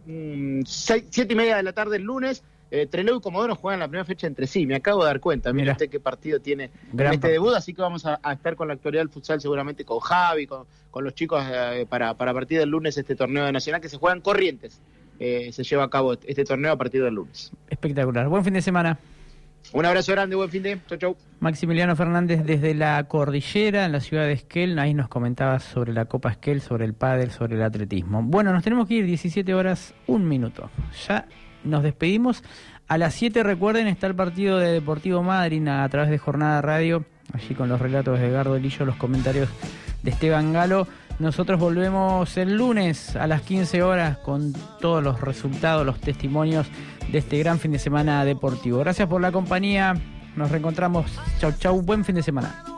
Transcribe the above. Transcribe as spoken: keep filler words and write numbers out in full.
um, seis, siete y media de la tarde el lunes. Eh, Trelew y Comodoro juegan la primera fecha entre sí, me acabo de dar cuenta. Mira usted qué partido tiene en este debut, así que vamos a, a estar con la actualidad del futsal seguramente con Javi, con, con los chicos eh, para, para a partir del lunes este torneo de Nacional que se juega en Corrientes. Eh, se lleva a cabo este torneo a partir del lunes. Espectacular. Buen fin de semana. Un abrazo grande, buen fin de. Chau, chau. Maximiliano Fernández desde la Cordillera, en la ciudad de Esquel. Ahí nos comentaba sobre la Copa Esquel, sobre el pádel, sobre el atletismo. Bueno, nos tenemos que ir, diecisiete horas, un minuto. Ya nos despedimos. A las siete, recuerden, está el partido de Deportivo Madryn a través de Jornada Radio, allí con los relatos de Edgardo Lillo, los comentarios de Esteban Galo. Nosotros volvemos el lunes a las quince horas con todos los resultados, los testimonios de este gran fin de semana deportivo. Gracias por la compañía, nos reencontramos. Chau, chau, buen fin de semana.